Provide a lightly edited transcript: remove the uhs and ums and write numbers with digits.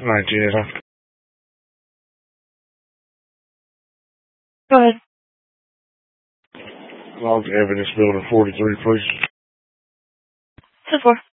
19. Go ahead. Log evidence building 43, please. 10-4.